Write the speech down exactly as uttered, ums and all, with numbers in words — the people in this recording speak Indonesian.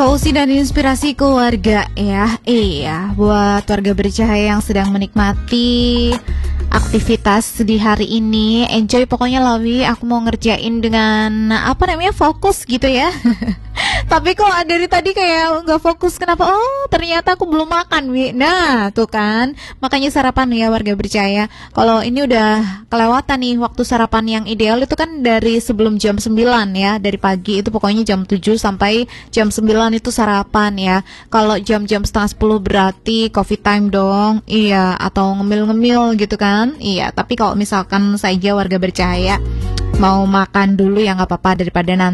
Solusi dan inspirasi keluarga ya. Iya, buat warga bercahaya yang sedang menikmati aktivitas di hari ini, enjoy pokoknya Lawi. Aku mau ngerjain dengan apa namanya, fokus gitu ya. Tapi kok dari tadi kayak nggak fokus, kenapa? Oh, ternyata aku belum makan, Wi. Nah, tuh kan, makanya sarapan ya warga bercahaya. Kalau ini udah kelewatan nih waktu sarapan yang ideal itu kan dari sebelum jam sembilan ya, dari pagi itu pokoknya jam tujuh sampai jam sembilan itu sarapan ya. Kalau jam-jam setengah sepuluh berarti coffee time dong. Iya, atau ngemil-ngemil gitu kan. Iya, tapi kalau misalkan saja warga bercahaya mau makan dulu ya nggak apa-apa, daripada nanti